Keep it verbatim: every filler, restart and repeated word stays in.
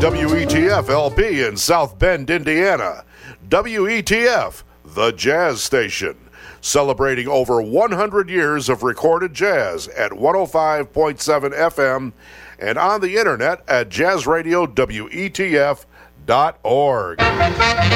W E T F L P in South Bend, Indiana. W E T F, the jazz station, celebrating over one hundred years of recorded jazz at one oh five point seven F M and on the internet at jazz radio W E T F dot org.